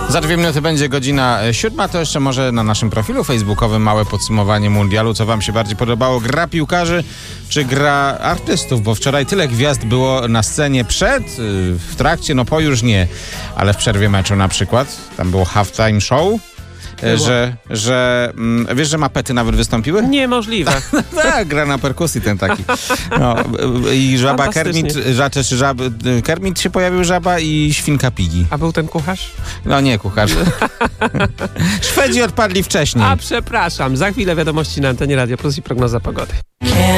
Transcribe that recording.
Za 2 minuty będzie godzina 7, to jeszcze może na naszym profilu facebookowym małe podsumowanie mundialu. Co wam się bardziej podobało? Gra piłkarzy czy gra artystów? Bo wczoraj tyle gwiazd było na scenie w trakcie, po już nie, ale w przerwie meczu na przykład. Tam było halftime show. Że wiesz, że mapety nawet wystąpiły? Niemożliwe. Tak, gra na perkusji ten taki. I żaba Kermit się pojawił, żaba i świnka Piggy. A był ten kucharz? No nie kucharz. Szwedzi odpadli wcześniej. A przepraszam, za chwilę wiadomości na antenie Radio Plus i prognoza pogody.